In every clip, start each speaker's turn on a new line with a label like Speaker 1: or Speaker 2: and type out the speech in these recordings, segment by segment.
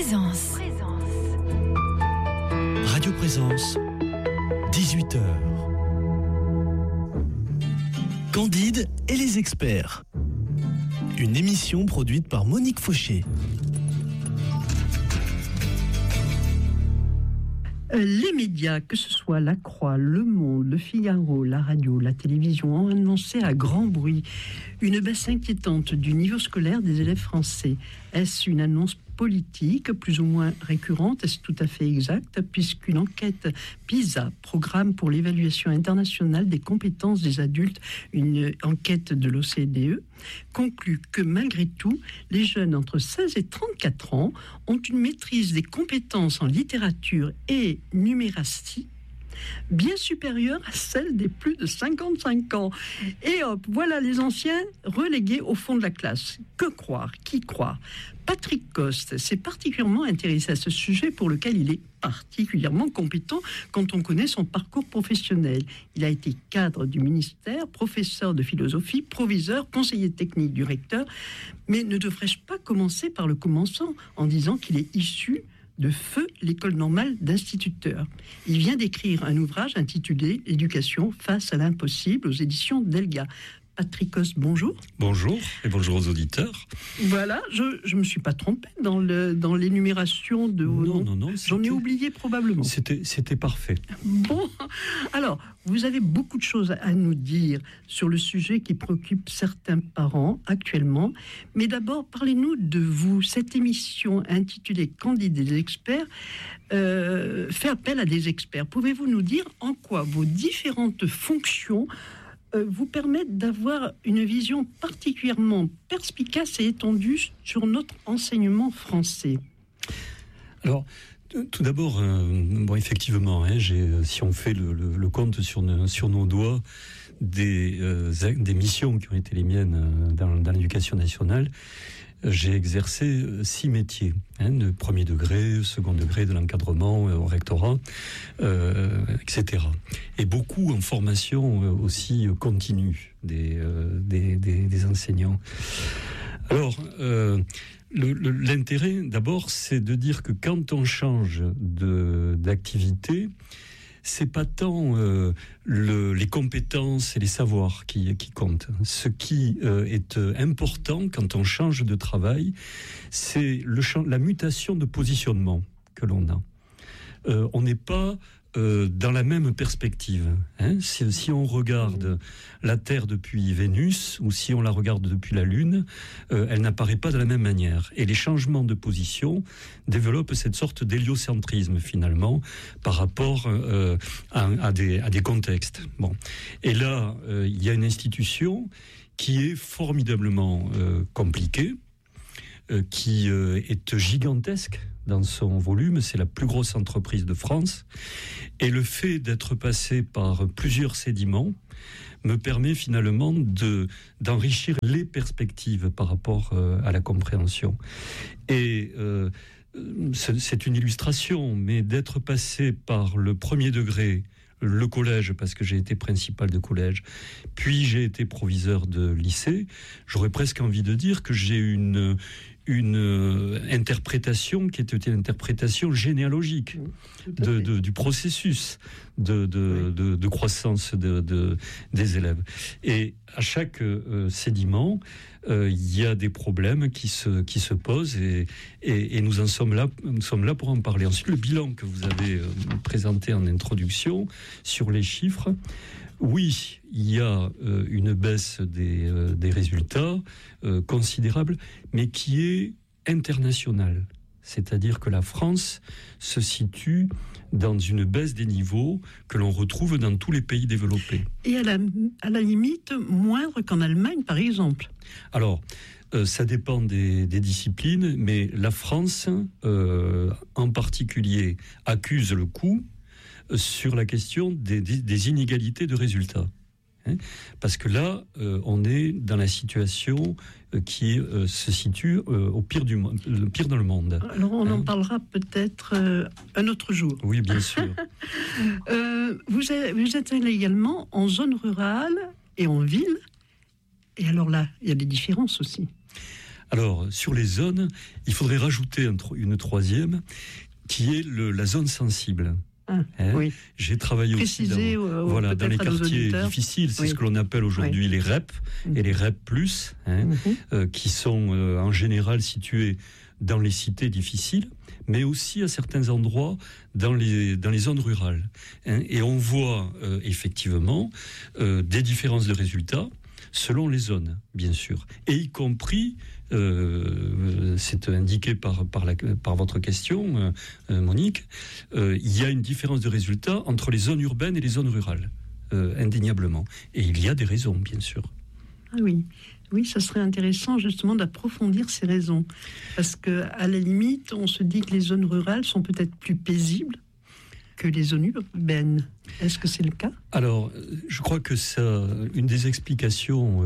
Speaker 1: Présence.
Speaker 2: Radio Présence, 18h. Candide et les experts. Une émission produite par Monique Fauché.
Speaker 3: Les médias, que ce soit La Croix, Le Monde, Le Figaro, la radio, la télévision, ont annoncé à grand bruit une baisse inquiétante du niveau scolaire des élèves français. Est-ce une annonce politique, plus ou moins récurrente? Est-ce tout à fait exact? Puisqu'une enquête PISA, Programme pour l'évaluation internationale des compétences des adultes, une enquête de l'OCDE, conclut que malgré tout, les jeunes entre 16 et 34 ans ont une maîtrise des compétences en littérature et numératie bien supérieure à celle des plus de 55 ans. Et hop, voilà les anciens relégués au fond de la classe. Que croire? Qui croire? Patrick Coste s'est particulièrement intéressé à ce sujet pour lequel il est particulièrement compétent quand on connaît son parcours professionnel. Il a été cadre du ministère, professeur de philosophie, proviseur, conseiller technique du recteur. Mais ne devrais-je pas commencer par le commençant en disant qu'il est issu de feu l'école normale d'instituteurs. Il vient d'écrire un ouvrage intitulé « Éducation face à l'impossible » aux éditions Delga. Patrick Coste, bonjour.
Speaker 4: Bonjour et bonjour aux auditeurs.
Speaker 3: Voilà, je me suis pas trompé dans l'énumération de vos noms.
Speaker 4: Non,
Speaker 3: j'en ai oublié probablement.
Speaker 4: C'était parfait.
Speaker 3: Bon, alors, vous avez beaucoup de choses à nous dire sur le sujet qui préoccupe certains parents actuellement. Mais d'abord, parlez-nous de vous. Cette émission intitulée « Candide et les experts » fait appel à des experts. Pouvez-vous nous dire en quoi vos différentes fonctions vous permettent d'avoir une vision particulièrement perspicace et étendue sur notre enseignement français?
Speaker 4: Alors, tout d'abord, effectivement, si on fait le compte sur nos doigts des missions qui ont été les miennes dans l'éducation nationale, j'ai exercé 6 métiers, de premier degré, second degré, de l'encadrement au rectorat, etc. Et beaucoup en formation aussi continue des enseignants. Alors, l'intérêt, d'abord, c'est de dire que quand on change d'activité, c'est pas tant les compétences et les savoirs qui comptent. Ce qui est important quand on change de travail, c'est la mutation de positionnement que l'on a. On n'est pas dans la même perspective. Si on regarde la Terre depuis Vénus ou si on la regarde depuis la Lune, elle n'apparaît pas de la même manière. Et les changements de position développent cette sorte d'héliocentrisme finalement par rapport à des contextes. Bon. Et là, il y a une institution qui est formidablement compliquée, qui est gigantesque dans son volume, c'est la plus grosse entreprise de France, et le fait d'être passé par plusieurs sédiments me permet finalement d'enrichir les perspectives par rapport à la compréhension. Et c'est une illustration, mais d'être passé par le premier degré, le collège, parce que j'ai été principal de collège, puis j'ai été proviseur de lycée, j'aurais presque envie de dire que j'ai une interprétation qui était une interprétation généalogique du processus de croissance des élèves. Et à chaque sédiment, il y a des problèmes qui se posent et nous sommes là pour en parler. Ensuite, le bilan que vous avez présenté en introduction sur les chiffres, oui, il y a une baisse des résultats considérable, mais qui est internationale. C'est-à-dire que la France se situe dans une baisse des niveaux que l'on retrouve dans tous les pays développés.
Speaker 3: Et à la limite, moindre qu'en Allemagne, par exemple. Alors,
Speaker 4: ça dépend des disciplines, mais la France, en particulier, accuse le coup sur la question des inégalités de résultats. Parce que là, on est dans la situation qui se situe au pire le pire dans le monde.
Speaker 3: Alors, on en parlera peut-être un autre jour.
Speaker 4: Oui, bien sûr.
Speaker 3: Vous êtes également en zone rurale et en ville. Et alors là, il y a des différences aussi.
Speaker 4: Alors, sur les zones, il faudrait rajouter une troisième, qui est la zone sensible.
Speaker 3: Oui.
Speaker 4: J'ai travaillé aussi dans les quartiers difficiles, c'est ce que l'on appelle aujourd'hui les REP et les REP+, qui sont en général situés dans les cités difficiles, mais aussi à certains endroits dans les zones rurales. Et on voit effectivement des différences de résultats selon les zones, bien sûr, et y compris, c'est indiqué par votre question, Monique, il y a une différence de résultats entre les zones urbaines et les zones rurales, indéniablement. Et il y a des raisons, bien sûr.
Speaker 3: Ah oui. Oui, ça serait intéressant justement d'approfondir ces raisons. Parce qu'à la limite, on se dit que les zones rurales sont peut-être plus paisibles que les zones urbaines. Est-ce que c'est le cas ?
Speaker 4: Alors, je crois que une des explications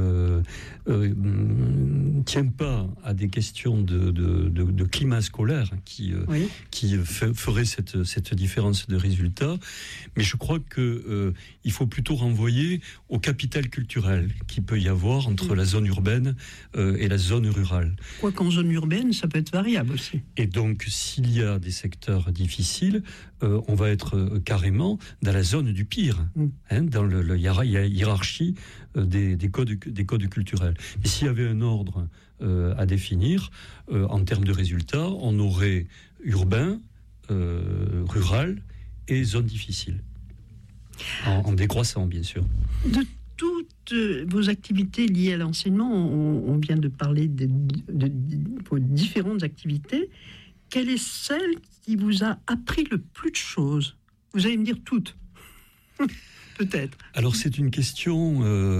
Speaker 4: tient pas à des questions de climat scolaire qui ferait cette différence de résultats, mais je crois que il faut plutôt renvoyer au capital culturel qu'il peut y avoir entre la zone urbaine et la zone rurale.
Speaker 3: Quoi qu'en zone urbaine, ça peut être variable aussi.
Speaker 4: Et donc, s'il y a des secteurs difficiles, on va être carrément dans la zone du pire, dans la hiérarchie des codes culturels. Et s'il y avait un ordre à définir, en termes de résultats, on aurait urbain, rural et zone difficile. En décroissant, bien sûr.
Speaker 3: De toutes vos activités liées à l'enseignement, on vient de parler de vos différentes activités. Quelle est celle qui vous a appris le plus de choses ? Vous allez me dire toutes. Peut-être. Alors
Speaker 4: c'est une question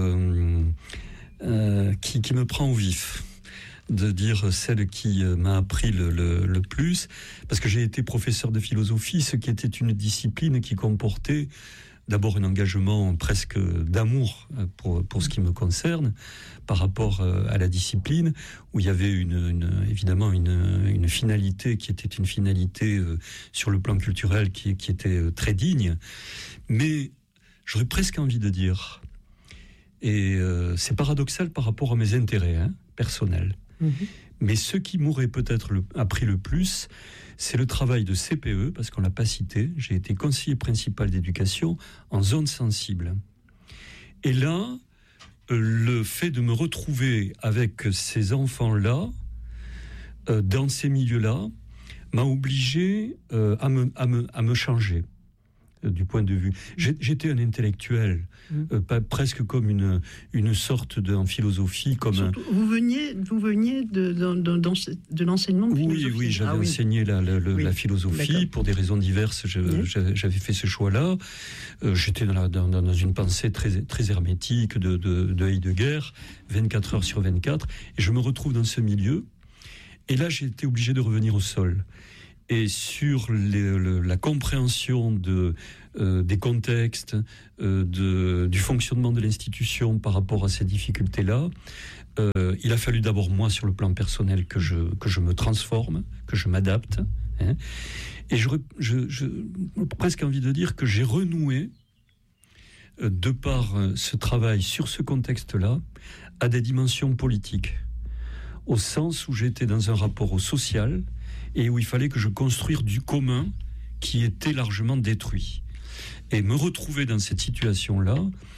Speaker 4: qui me prend au vif, de dire celle qui m'a appris le plus, parce que j'ai été professeur de philosophie, ce qui était une discipline qui comportait d'abord un engagement presque d'amour pour ce qui me concerne par rapport à la discipline, où il y avait évidemment une finalité qui était une finalité sur le plan culturel qui était très digne. Mais j'aurais presque envie de dire, et c'est paradoxal par rapport à mes intérêts personnels, mais ce qui m'aurait peut-être appris le plus, c'est le travail de CPE, parce qu'on ne l'a pas cité. J'ai été conseiller principal d'éducation en zone sensible. Et là, le fait de me retrouver avec ces enfants-là, dans ces milieux-là, m'a obligé à me changer du point de vue. J'étais un intellectuel, presque comme une sorte en philosophie.
Speaker 3: Vous veniez de l'enseignement de philosophie.
Speaker 4: Oui, j'avais enseigné la philosophie pour des raisons diverses. J'avais fait ce choix-là. J'étais dans une pensée très, très hermétique de Heidegger, 24 heures sur 24, et je me retrouve dans ce milieu. Et là, j'ai été obligé de revenir au sol. Et sur la compréhension des contextes, du fonctionnement de l'institution par rapport à ces difficultés-là, il a fallu d'abord, moi, sur le plan personnel, que je me transforme, que je m'adapte. Et j'ai presque envie de dire que j'ai renoué, de par ce travail sur ce contexte-là, à des dimensions politiques, au sens où j'étais dans un rapport au social, et où il fallait que je construise du commun qui était largement détruit. Et me retrouver dans cette situation-là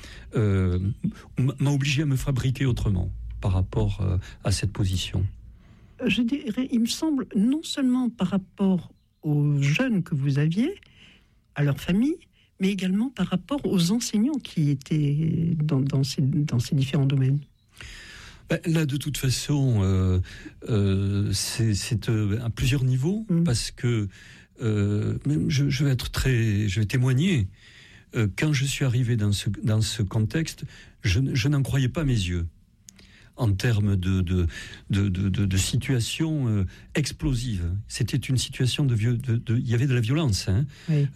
Speaker 4: m'a obligé à me fabriquer autrement par rapport à cette position.
Speaker 3: Je dirais, il me semble, non seulement par rapport aux jeunes que vous aviez, à leur famille, mais également par rapport aux enseignants qui étaient dans ces différents domaines.
Speaker 4: Là, de toute façon, c'est à plusieurs niveaux, parce que je vais témoigner. Quand je suis arrivé dans ce contexte, je n'en croyais pas mes yeux. En termes de situation explosive. C'était une situation il y avait de la violence. Oui.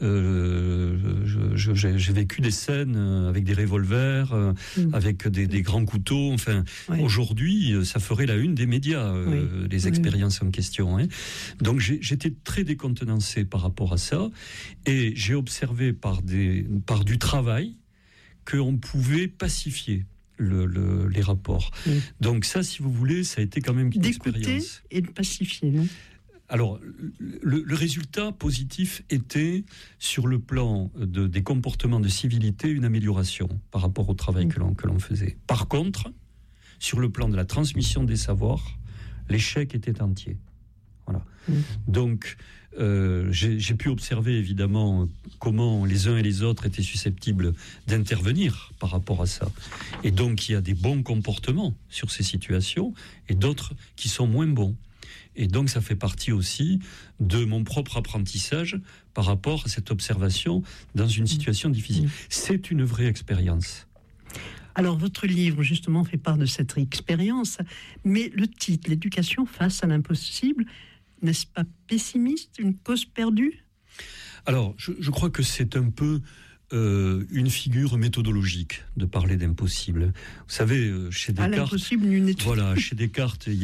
Speaker 4: J'ai vécu des scènes avec des revolvers, avec des grands couteaux. Enfin, aujourd'hui, ça ferait la une des médias, les expériences en question. Donc, j'étais très décontenancé par rapport à ça. Et j'ai observé par du travail qu'on pouvait pacifier les rapports. Oui. Donc ça, si vous voulez, ça a été quand même une expérience.
Speaker 3: D'écouter et de pacifier, non ?
Speaker 4: Alors, le résultat positif était, sur le plan des comportements de civilité, une amélioration par rapport au travail que l'on faisait. Par contre, sur le plan de la transmission des savoirs, l'échec était entier. Voilà. Donc, j'ai pu observer évidemment comment les uns et les autres étaient susceptibles d'intervenir par rapport à ça. Et donc, il y a des bons comportements sur ces situations et d'autres qui sont moins bons. Et donc, ça fait partie aussi de mon propre apprentissage par rapport à cette observation dans une situation difficile. C'est une vraie expérience.
Speaker 3: Alors, votre livre, justement, fait part de cette expérience, mais le titre, l'éducation face à l'impossible, n'est-ce pas pessimiste, une cause perdue ?
Speaker 4: Alors, je crois que c'est un peu une figure méthodologique de parler d'impossible. Vous savez, chez Descartes,
Speaker 3: l'impossible, une étude.
Speaker 4: Voilà, chez Descartes, il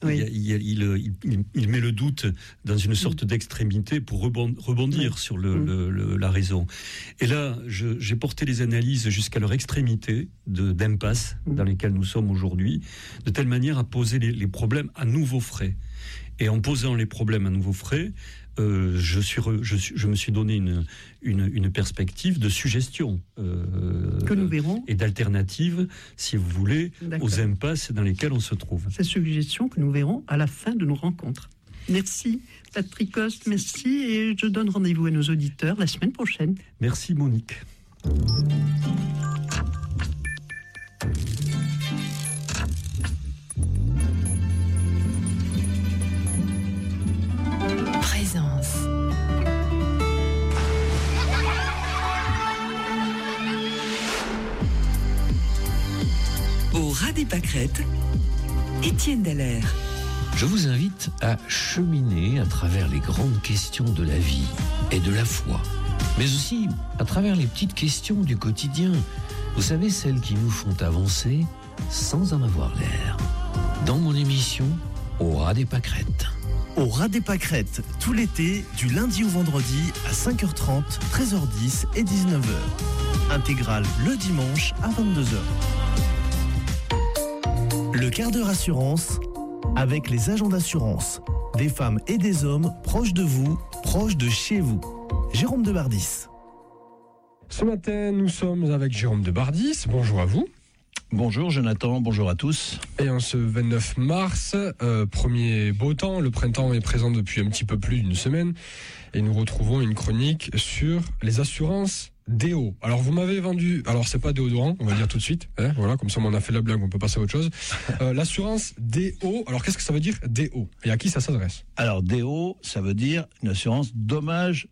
Speaker 4: met le doute dans une sorte d'extrémité pour rebondir sur la raison. Et là, j'ai porté les analyses jusqu'à leur extrémité d'impasse dans lesquelles nous sommes aujourd'hui, de telle manière à poser les problèmes à nouveau frais. Et en posant les problèmes à nouveau frais, je me suis donné une perspective de suggestion
Speaker 3: que nous verrons,
Speaker 4: et d'alternative, si vous voulez, aux impasses dans lesquelles on se trouve.
Speaker 3: Ces suggestions que nous verrons à la fin de nos rencontres. Merci Patrick Coste, merci, et je donne rendez-vous à nos auditeurs la semaine prochaine.
Speaker 4: Merci Monique.
Speaker 1: Au ras des pâquerettes, Étienne Dallaire.
Speaker 5: Je vous invite à cheminer à travers les grandes questions de la vie et de la foi, mais aussi à travers les petites questions du quotidien. Vous savez, celles qui nous font avancer sans en avoir l'air. Dans mon émission, Au ras des pâquerettes.
Speaker 2: Au ras des pâquerettes, tout l'été, du lundi au vendredi à 5h30, 13h10 et 19h. Intégrale le dimanche à 22h. Le quart d'heure assurance, avec les agents d'assurance. Des femmes et des hommes proches de vous, proches de chez vous. Jérôme de Bardis.
Speaker 6: Ce matin, nous sommes avec Jérôme de Bardis. Bonjour à vous.
Speaker 7: Bonjour Jonathan, bonjour à tous.
Speaker 6: Et en ce 29 mars, premier beau temps, le printemps est présent depuis un petit peu plus d'une semaine. Et nous retrouvons une chronique sur les assurances déo. Alors vous m'avez vendu, alors c'est pas déodorant, on va dire tout de suite, hein, voilà, comme ça on a fait la blague, on peut passer à autre chose. L'assurance déo, alors qu'est-ce que ça veut dire déo et à qui ça s'adresse?
Speaker 7: Alors déo, ça veut dire une assurance dommage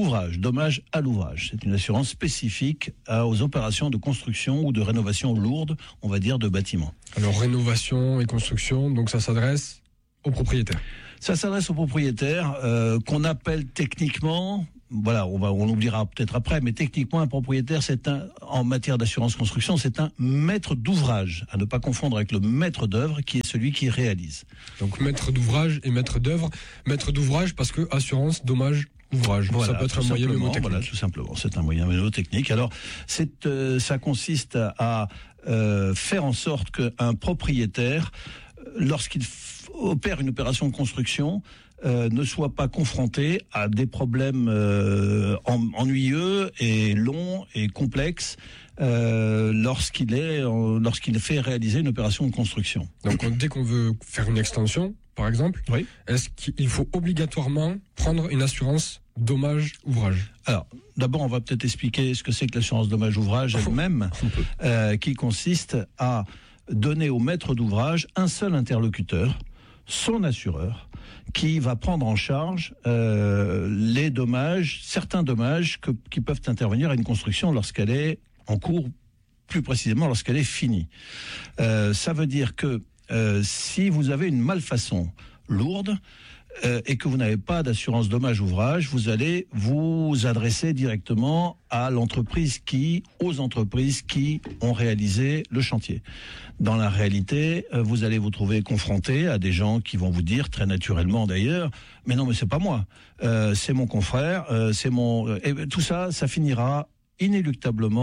Speaker 7: à l'ouvrage. C'est une assurance spécifique aux opérations de construction ou de rénovation lourde, on va dire, de bâtiments.
Speaker 6: Alors rénovation et construction, donc ça s'adresse aux propriétaires.
Speaker 7: Ça s'adresse aux propriétaires qu'on appelle techniquement, voilà, on l'oubliera peut-être après, mais techniquement un propriétaire, en matière d'assurance construction, c'est un maître d'ouvrage, à ne pas confondre avec le maître d'œuvre qui est celui qui réalise.
Speaker 6: Donc maître d'ouvrage et maître d'œuvre, maître d'ouvrage parce que assurance dommage ouvrage. Voilà, ça peut être un moyen mnémotechnique.
Speaker 7: Voilà, tout simplement, c'est un moyen mnémotechnique. Alors, ça consiste à faire en sorte qu'un propriétaire, lorsqu'il opère une opération de construction, ne soit pas confronté à des problèmes ennuyeux et longs et complexes lorsqu'il fait réaliser une opération de construction.
Speaker 6: Donc dès qu'on veut faire une extension, par exemple, oui. Est-ce qu'il faut obligatoirement prendre une assurance dommage-ouvrage?
Speaker 7: Alors, d'abord, on va peut-être expliquer ce que c'est que l'assurance dommage-ouvrage elle-même, qui consiste à donner au maître d'ouvrage un seul interlocuteur, son assureur, qui va prendre en charge les dommages, certains dommages qui peuvent intervenir à une construction lorsqu'elle est en cours, plus précisément lorsqu'elle est finie. Ça veut dire que si vous avez une malfaçon lourde et que vous n'avez pas d'assurance dommage-ouvrage, vous allez vous adresser directement aux entreprises qui ont réalisé le chantier. Dans la réalité, vous allez vous trouver confronté à des gens qui vont vous dire, très naturellement d'ailleurs, mais non, mais c'est pas moi, c'est mon confrère, et tout ça finira inéluctablement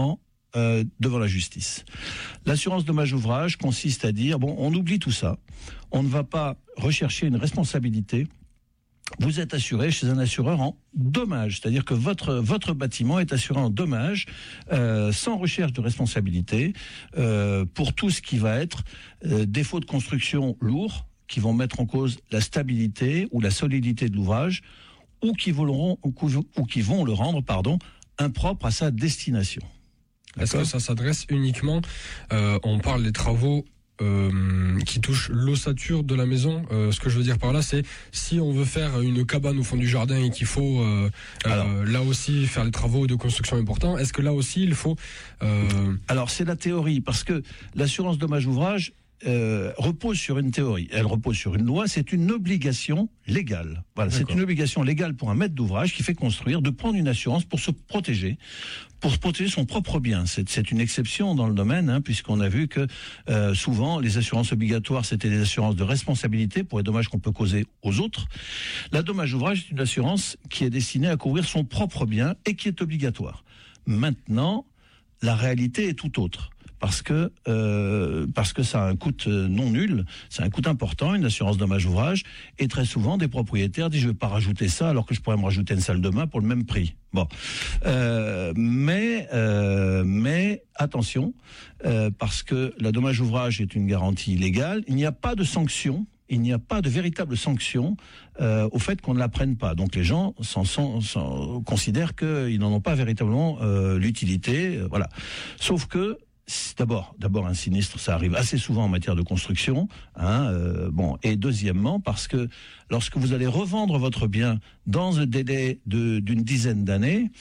Speaker 7: devant la justice. L'assurance dommage ouvrage consiste à dire, bon, on oublie tout ça, on ne va pas rechercher une responsabilité. Vous êtes assuré chez un assureur en dommages, c'est-à-dire que votre bâtiment est assuré en dommages, sans recherche de responsabilité, pour tout ce qui va être défaut de construction lourd, qui vont mettre en cause la stabilité ou la solidité de l'ouvrage, ou qui vont le rendre, impropre à sa destination.
Speaker 6: Est-ce que ça s'adresse uniquement, on parle des travaux qui touchent l'ossature de la maison. Ce que je veux dire par là, c'est si on veut faire une cabane au fond du jardin et qu'il faut là aussi faire les travaux de construction importants, est-ce que là aussi il faut...
Speaker 7: Alors c'est la théorie, parce que l'assurance dommage ouvrage repose sur une théorie, elle repose sur une loi, c'est une obligation légale. Voilà, c'est une obligation légale pour un maître d'ouvrage qui fait construire de prendre une assurance pour se protéger, pour protéger son propre bien. C'est une exception dans le domaine, puisqu'on a vu que souvent les assurances obligatoires, c'était des assurances de responsabilité pour les dommages qu'on peut causer aux autres. La dommage ouvrage est une assurance qui est destinée à couvrir son propre bien et qui est obligatoire. Maintenant, la réalité est tout autre. Parce que ça a un coût non nul, c'est un coût important, une assurance dommage ouvrage, et très souvent des propriétaires disent je ne vais pas rajouter ça alors que je pourrais me rajouter une salle de bain pour le même prix. Bon, mais attention, parce que la dommage ouvrage est une garantie légale, il n'y a pas de sanction. Il n'y a pas de véritable sanction au fait qu'on ne la prenne pas. Donc les gens considèrent qu'ils n'en ont pas véritablement l'utilité. Voilà. Sauf que D'abord, un sinistre, ça arrive assez souvent en matière de construction. Et deuxièmement, parce que lorsque vous allez revendre votre bien dans un délai d'une dizaine d'années,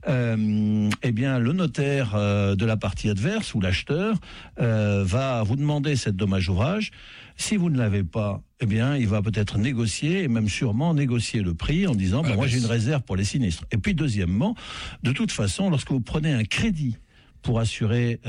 Speaker 7: le notaire de la partie adverse ou l'acheteur va vous demander cette dommage ouvrage. Si vous ne l'avez pas, il va peut-être négocier et même sûrement négocier le prix en disant moi j'ai une réserve pour les sinistres. Et puis deuxièmement, de toute façon, lorsque vous prenez un crédit pour assurer,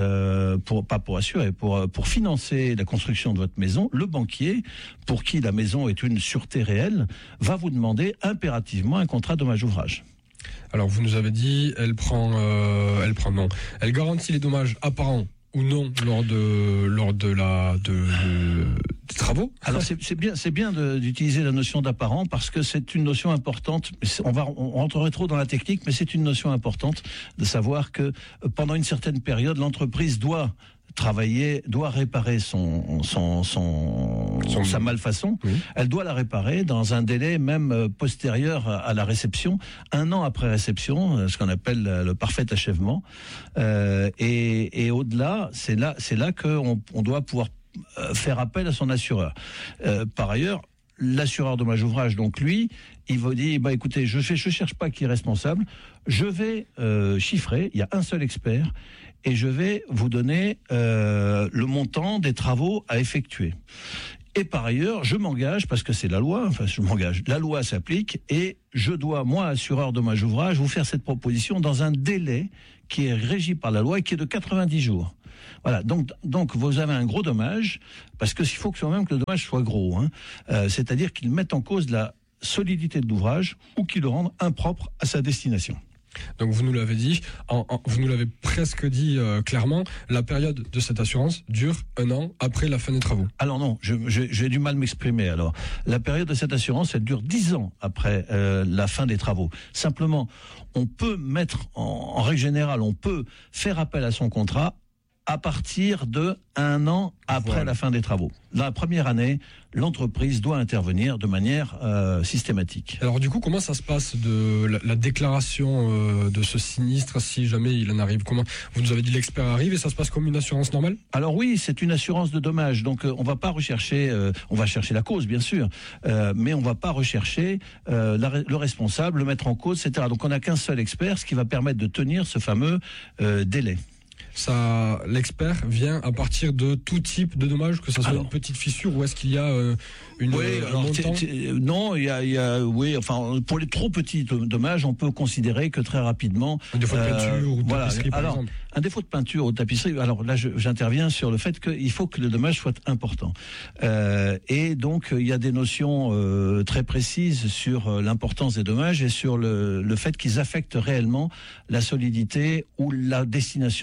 Speaker 7: pour financer la construction de votre maison, le banquier, pour qui la maison est une sûreté réelle, va vous demander impérativement un contrat dommage ouvrage.
Speaker 6: Alors vous nous avez dit, elle garantit les dommages apparents ou non lors des travaux.
Speaker 7: Alors c'est bien d'utiliser la notion d'apparent parce que c'est une notion importante. On rentrerait trop dans la technique, mais c'est une notion importante de savoir que pendant une certaine période, l'entreprise doit réparer sa malfaçon. Oui. Elle doit la réparer dans un délai même postérieur à la réception, 1 an après réception, ce qu'on appelle le parfait achèvement. Et au-delà, c'est là qu'on doit pouvoir faire appel à son assureur. Par ailleurs, l'assureur dommage ouvrage, donc lui, il va dire écoutez, je cherche pas qui est responsable, je vais chiffrer, il y a un seul expert, et je vais vous donner le montant des travaux à effectuer. Et par ailleurs, je m'engage, parce que c'est la loi, la loi s'applique, et je dois, moi, assureur dommage ouvrage, vous faire cette proposition dans un délai qui est régi par la loi et qui est de 90 jours. Voilà, donc vous avez un gros dommage, parce qu'il faut quand même que le dommage soit gros, c'est-à-dire qu'il mette en cause la solidité de l'ouvrage ou qu'il le rende impropre à sa destination.
Speaker 6: Donc vous nous l'avez dit, vous nous l'avez presque dit clairement, la période de cette assurance dure 1 an après la fin des travaux.
Speaker 7: Alors non, j'ai du mal à m'exprimer. Alors la période de cette assurance, elle dure 10 ans après la fin des travaux. Simplement, on peut mettre, en règle générale, on peut faire appel à son contrat à partir de 1 an après la fin des travaux. Dans la première année, l'entreprise doit intervenir de manière systématique.
Speaker 6: Alors du coup, comment ça se passe de la déclaration de ce sinistre si jamais il en arrive? Comment vous nous avez dit l'expert arrive et ça se passe comme une assurance normale? Alors
Speaker 7: oui, c'est une assurance de dommages. Donc on va pas rechercher, on va chercher la cause bien sûr, mais on va pas rechercher le responsable, le mettre en cause, etc. Donc on n'a qu'un seul expert, ce qui va permettre de tenir ce fameux délai.
Speaker 6: L'expert vient à partir de tout type de dommages, que ça soit une petite fissure ou est-ce qu'il y a un montant?
Speaker 7: Non, il y a pour les trop petits dommages, on peut considérer que très rapidement
Speaker 6: un défaut de peinture ou de tapisserie par exemple.
Speaker 7: Un défaut de peinture ou de tapisserie. Alors là, j'interviens sur le fait qu'il faut que le dommage soit important. Et donc il y a des notions très précises sur l'importance des dommages et sur le fait qu'ils affectent réellement la solidité ou la destination de l'ouvrage.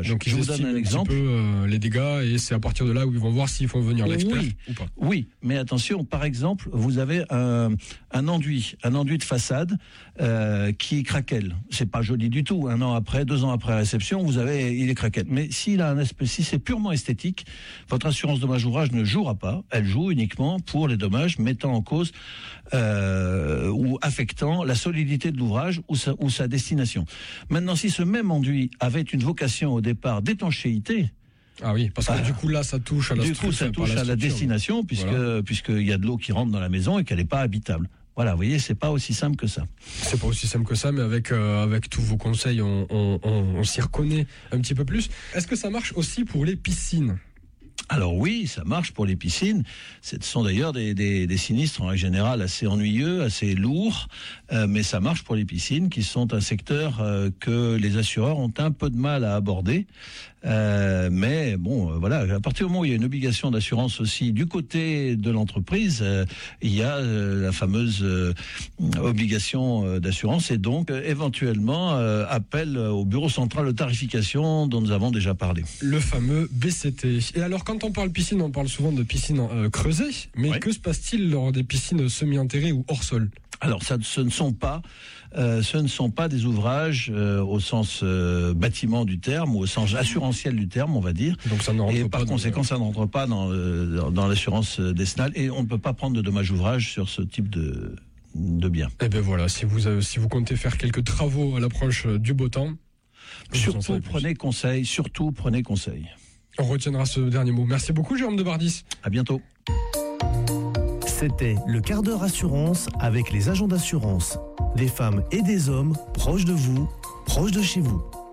Speaker 7: d'ouvrage.
Speaker 6: Donc,
Speaker 7: je vous donne un exemple.
Speaker 6: Un petit peu les dégâts, et c'est à partir de là où ils vont voir s'ils font venir l'expert ou pas.
Speaker 7: Oui, mais attention, par exemple, vous avez un enduit de façade qui craquelle. C'est pas joli du tout. 1 an après, 2 ans après réception, il est craquelle. Mais si c'est purement esthétique, votre assurance dommage ouvrage ne jouera pas. Elle joue uniquement pour les dommages mettant en cause ou affectant la solidité de l'ouvrage ou sa destination. Maintenant, si ce même enduit avait une vocation au départ d'étanchéité,
Speaker 6: ah oui, parce que du coup là ça touche à la
Speaker 7: destination, puisqu'il y a de l'eau qui rentre dans la maison et qu'elle n'est pas habitable. Voilà, vous voyez, c'est pas aussi simple que ça.
Speaker 6: C'est pas aussi simple que ça, mais avec tous vos conseils, on s'y reconnaît un petit peu plus. Est-ce que ça marche aussi pour les piscines ?
Speaker 7: Alors oui, ça marche pour les piscines. Ce sont d'ailleurs des sinistres en règle générale assez ennuyeux, assez lourds, mais ça marche pour les piscines qui sont un secteur que les assureurs ont un peu de mal à aborder. Mais bon, voilà, à partir du moment où il y a une obligation d'assurance aussi du côté de l'entreprise, il y a la fameuse obligation d'assurance et donc éventuellement appel au bureau central de tarification dont nous avons déjà parlé.
Speaker 6: Le fameux BCT. Et alors quand on parle piscine, on parle souvent de piscine creusée, mais oui. Que se passe-t-il lors des piscines semi-enterrées ou hors sol ?
Speaker 7: Alors ce ne sont pas des ouvrages au sens bâtiment du terme ou au sens assurantiel du terme, on va dire.
Speaker 6: Donc ça ne rentre
Speaker 7: et
Speaker 6: pas.
Speaker 7: Par conséquent, ça ne rentre pas dans l'assurance décennale et on ne peut pas prendre de dommages ouvrages sur ce type de biens.
Speaker 6: Et bien voilà, si vous comptez faire quelques travaux à l'approche du beau temps,
Speaker 7: surtout prenez conseil.
Speaker 6: On retiendra ce dernier mot. Merci beaucoup, Jérôme Debardis.
Speaker 7: À bientôt.
Speaker 2: C'était le quart d'heure assurance avec les agents d'assurance. Des femmes et des hommes proches de vous, proches de chez vous.